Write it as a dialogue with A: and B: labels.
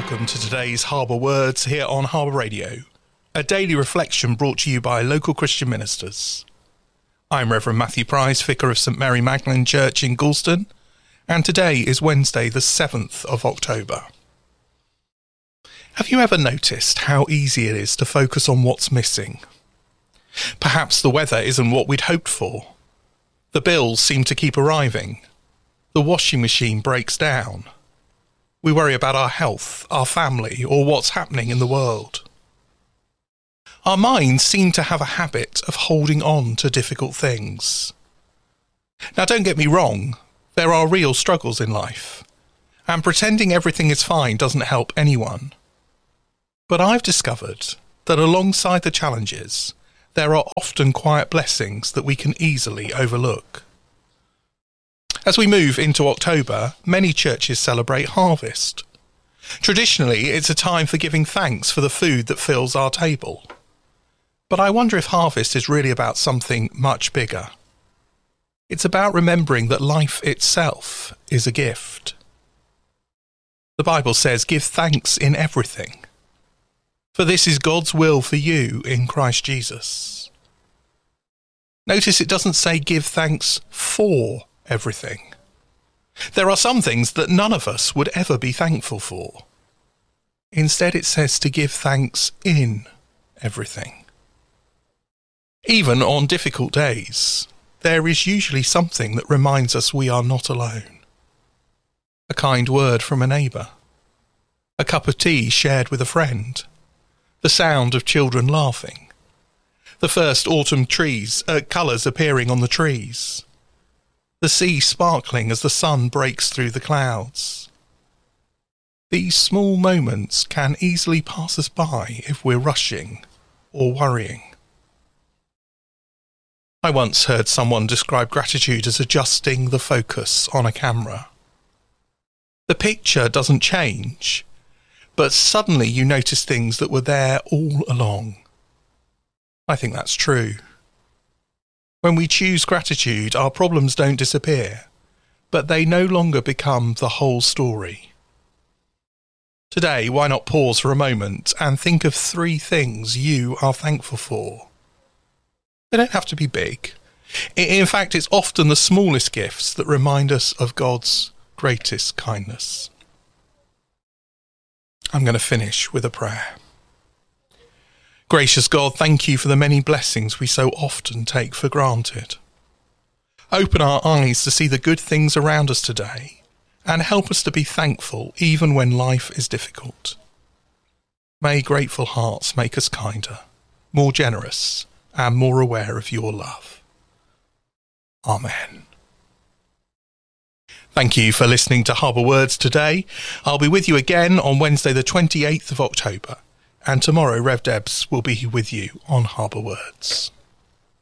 A: welcome to today's Harbour Words here on Harbour Radio, a daily reflection brought to you by local Christian ministers. I'm Reverend Matthew Price, Vicar of St Mary Magdalene Church in Galston, and today is Wednesday the 7th of October. Have you ever noticed how easy it is to focus on what's missing? Perhaps the weather isn't what we'd hoped for. The bills seem to keep arriving. The washing machine breaks down. We worry about our health, our family, or what's happening in the world. Our minds seem to have a habit of holding on to difficult things. Now, don't get me wrong, there are real struggles in life, and pretending everything is fine doesn't help anyone. But I've discovered that alongside the challenges, there are often quiet blessings that we can easily overlook. As we move into October, many churches celebrate harvest. Traditionally, it's a time for giving thanks for the food that fills our table. But I wonder if harvest is really about something much bigger. It's about remembering that life itself is a gift. The Bible says, "Give thanks in everything, for this is God's will for you in Christ Jesus." Notice it doesn't say give thanks for everything. There are some things that none of us would ever be thankful for. Instead, it says to give thanks in everything. Even on difficult days, there is usually something that reminds us we are not alone. A kind word from a neighbour, a cup of tea shared with a friend, the sound of children laughing, the first autumn colours appearing on the trees, the sea sparkling as the sun breaks through the clouds. These small moments can easily pass us by if we're rushing or worrying. I once heard someone describe gratitude as adjusting the focus on a camera. The picture doesn't change, but suddenly you notice things that were there all along. I think that's true. When we choose gratitude, our problems don't disappear, but they no longer become the whole story. Today, why not pause for a moment and think of 3 things you are thankful for? They don't have to be big. In fact, it's often the smallest gifts that remind us of God's greatest kindness. I'm going to finish with a prayer. Gracious God, thank you for the many blessings we so often take for granted. Open our eyes to see the good things around us today and help us to be thankful even when life is difficult. May grateful hearts make us kinder, more generous, and more aware of your love. Amen. Thank you for listening to Harbour Words today. I'll be with you again on Wednesday the 28th of October. And tomorrow, Rev Debs will be with you on Harbour Words.